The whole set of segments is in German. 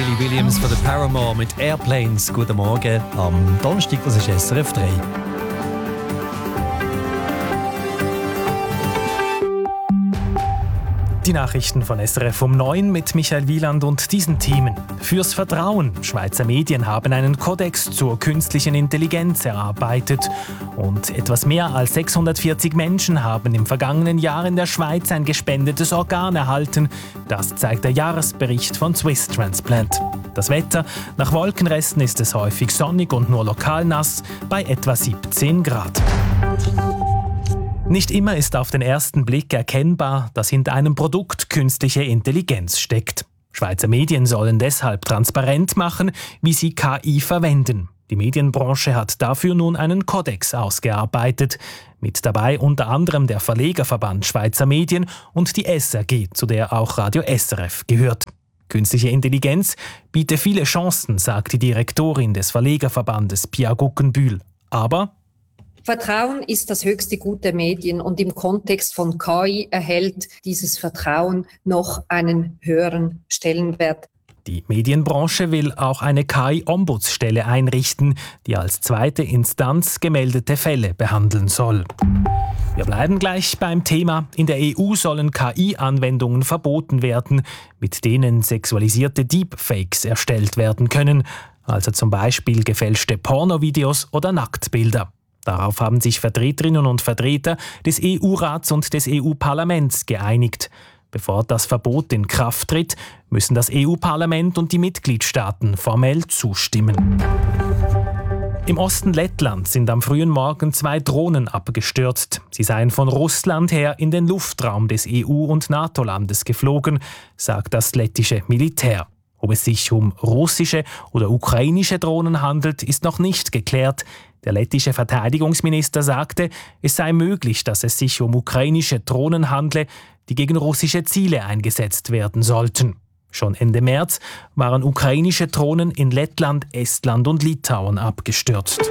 Billy Williams von der Paramore mit Airplanes. Guten Morgen am Donnerstag, das ist SRF 3. Die Nachrichten von SRF um 9 mit Michael Wieland und diesen Themen. Fürs Vertrauen. Schweizer Medien haben einen Kodex zur künstlichen Intelligenz erarbeitet. Und etwas mehr als 640 Menschen haben im vergangenen Jahr in der Schweiz ein gespendetes Organ erhalten. Das zeigt der Jahresbericht von Swiss Transplant. Das Wetter. Nach Wolkenresten ist es häufig sonnig und nur lokal nass bei etwa 17 Grad. Nicht immer ist auf den ersten Blick erkennbar, dass hinter einem Produkt künstliche Intelligenz steckt. Schweizer Medien sollen deshalb transparent machen, wie sie KI verwenden. Die Medienbranche hat dafür nun einen Kodex ausgearbeitet. Mit dabei unter anderem der Verlegerverband Schweizer Medien und die SRG, zu der auch Radio SRF gehört. Künstliche Intelligenz biete viele Chancen, sagt die Direktorin des Verlegerverbandes Pia Guggenbühl. Aber Vertrauen ist das höchste Gut der Medien und im Kontext von KI erhält dieses Vertrauen noch einen höheren Stellenwert. Die Medienbranche will auch eine KI-Ombudsstelle einrichten, die als zweite Instanz gemeldete Fälle behandeln soll. Wir bleiben gleich beim Thema. In der EU sollen KI-Anwendungen verboten werden, mit denen sexualisierte Deepfakes erstellt werden können, also zum Beispiel gefälschte Pornovideos oder Nacktbilder. Darauf haben sich Vertreterinnen und Vertreter des EU-Rats und des EU-Parlaments geeinigt. Bevor das Verbot in Kraft tritt, müssen das EU-Parlament und die Mitgliedstaaten formell zustimmen. Im Osten Lettlands sind am frühen Morgen 2 Drohnen abgestürzt. Sie seien von Russland her in den Luftraum des EU- und NATO-Landes geflogen, sagt das lettische Militär. Ob es sich um russische oder ukrainische Drohnen handelt, ist noch nicht geklärt. Der lettische Verteidigungsminister sagte, es sei möglich, dass es sich um ukrainische Drohnen handle, die gegen russische Ziele eingesetzt werden sollten. Schon Ende März waren ukrainische Drohnen in Lettland, Estland und Litauen abgestürzt.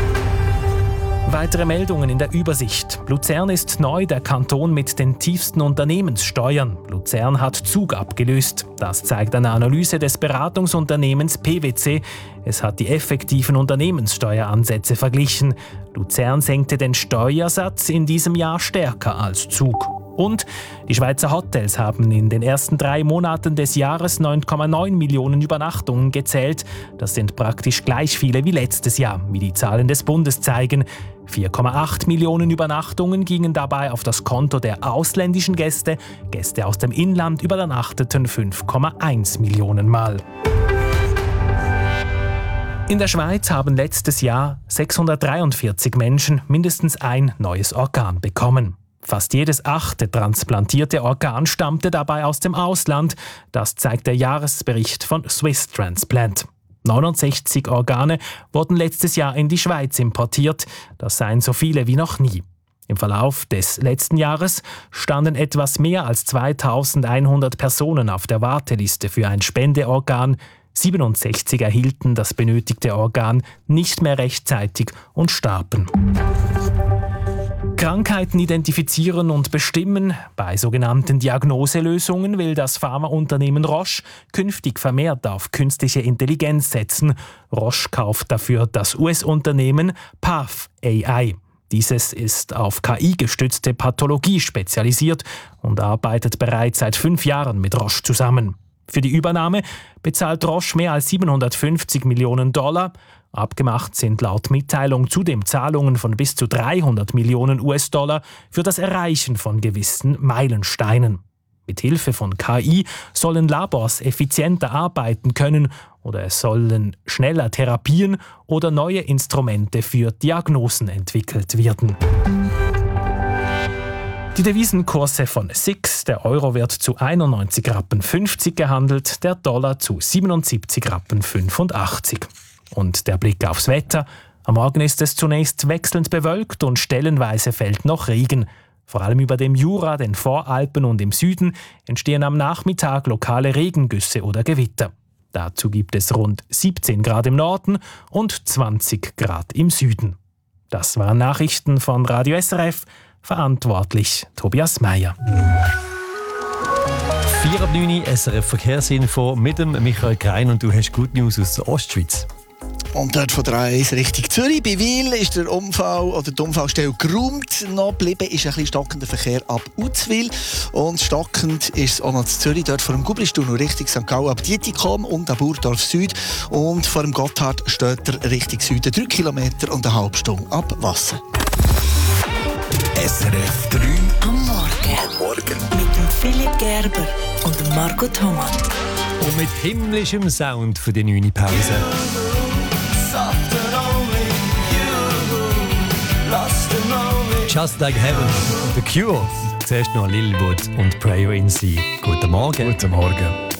Weitere Meldungen in der Übersicht. Luzern ist neu der Kanton mit den tiefsten Unternehmenssteuern. Luzern hat Zug abgelöst. Das zeigt eine Analyse des Beratungsunternehmens PwC. Es hat die effektiven Unternehmenssteueransätze verglichen. Luzern senkte den Steuersatz in diesem Jahr stärker als Zug. Und die Schweizer Hotels haben in den ersten 3 Monaten des Jahres 9,9 Millionen Übernachtungen gezählt. Das sind praktisch gleich viele wie letztes Jahr, wie die Zahlen des Bundes zeigen. 4,8 Millionen Übernachtungen gingen dabei auf das Konto der ausländischen Gäste. Gäste aus dem Inland übernachteten 5,1 Millionen Mal. In der Schweiz haben letztes Jahr 643 Menschen mindestens ein neues Organ bekommen. Fast jedes 8. transplantierte Organ stammte dabei aus dem Ausland. Das zeigt der Jahresbericht von Swiss Transplant. 69 Organe wurden letztes Jahr in die Schweiz importiert. Das seien so viele wie noch nie. Im Verlauf des letzten Jahres standen etwas mehr als 2100 Personen auf der Warteliste für ein Spendeorgan. 67 erhielten das benötigte Organ nicht mehr rechtzeitig und starben. Krankheiten identifizieren und bestimmen. Bei sogenannten Diagnoselösungen will das Pharmaunternehmen Roche künftig vermehrt auf künstliche Intelligenz setzen. Roche kauft dafür das US-Unternehmen Path AI. Dieses ist auf KI-gestützte Pathologie spezialisiert und arbeitet bereits seit 5 Jahren mit Roche zusammen. Für die Übernahme bezahlt Roche mehr als $750 Millionen. Abgemacht sind laut Mitteilung zudem Zahlungen von bis zu $300 Millionen für das Erreichen von gewissen Meilensteinen. Mit Hilfe von KI sollen Labors effizienter arbeiten können oder es sollen schneller Therapien oder neue Instrumente für Diagnosen entwickelt werden. Die Devisenkurse von SIX, der Euro wird zu 91,50 Rappen gehandelt, der Dollar zu 77,85 Rappen. Und der Blick aufs Wetter. Am Morgen ist es zunächst wechselnd bewölkt und stellenweise fällt noch Regen. Vor allem über dem Jura, den Voralpen und im Süden entstehen am Nachmittag lokale Regengüsse oder Gewitter. Dazu gibt es rund 17 Grad im Norden und 20 Grad im Süden. Das waren Nachrichten von Radio SRF. Verantwortlich Tobias Meyer. 4:09 SRF Verkehrsinfo mit dem Michael Krein und du hast Good News aus der Ostschweiz. Und dort von der A1 Richtung Zürich. Bei Wil ist der Unfall oder die Unfallstelle geräumt. Noch geblieben ist ein bisschen stockender Verkehr ab Uzwil. Und stockend ist es auch noch in Zürich. Dort vor dem Gublistunnel Richtung St. Gallen ab Dietikom und ab Burdorf Süd. Und vor dem Gotthard steht er Richtung Süden 3 Kilometer und eine halbe Stunde ab Wasser. SRF 3 am Morgen. Mit dem Philipp Gerber und dem Marco Thomas. Und mit himmlischem Sound für die 9. Pause. Just Like Heaven, The Cure. Zuerst noch Lil Wood und Prayer in Sea. Guten Morgen. Guten Morgen.